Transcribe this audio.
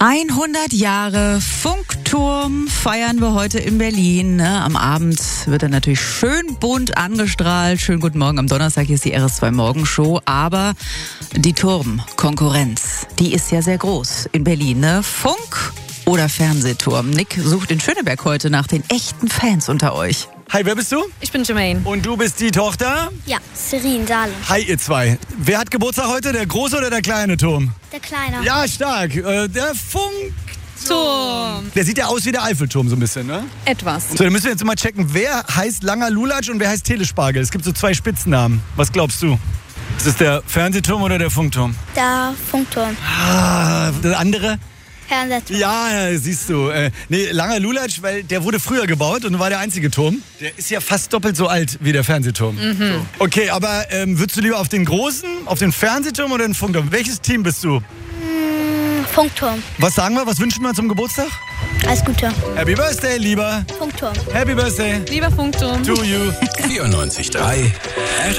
100 Jahre Funkturm feiern wir heute in Berlin. Ne? Am Abend wird er natürlich schön bunt angestrahlt. Schönen guten Morgen. Am Donnerstag ist die RS2 Morgenshow. Aber die Turmkonkurrenz, die ist ja sehr groß in Berlin. Ne? Funk oder Fernsehturm? Nick sucht in Schöneberg heute nach den echten Fans unter euch. Hi, wer bist du? Ich bin Jermaine. Und du bist die Tochter? Ja, Serin Salem. Hi, ihr zwei. Wer hat Geburtstag heute? Der große oder der kleine Turm? Der Kleine. Ja, stark. Der Turm. Der sieht ja aus wie der Eiffelturm so ein bisschen, ne? Etwas. So, dann müssen wir jetzt mal checken, wer heißt Langer Lulatsch und wer heißt Telespargel. Es gibt so 2 Spitznamen. Was glaubst du? Ist es der Fernsehturm oder der Funkturm? Der Funkturm. Ah, der andere? Fernsehturm. Ja, siehst du. Langer Lulatsch, weil der wurde früher gebaut und war der einzige Turm. Der ist ja fast doppelt so alt wie der Fernsehturm. So. Okay, aber würdest du lieber auf den großen, auf den Fernsehturm oder den Funkturm? Welches Team bist du? Funkturm. Was sagen wir? Was wünschen wir zum Geburtstag? Alles Gute. Happy Birthday, lieber. Funkturm. Happy Birthday Lieber Funkturm. to you. 94.3